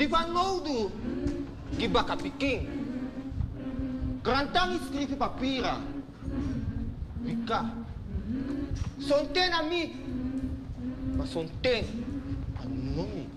Di van nodig. Giba kapiking. Krantang skrifi papira. Vika. Sonten a mi. Maar sonten a nomi.